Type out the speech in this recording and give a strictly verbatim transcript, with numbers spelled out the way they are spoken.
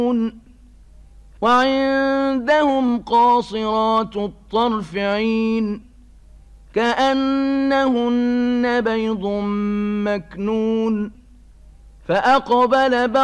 وعندهم قاصرات الطرف عين كأنهن بيض مكنون فأقبل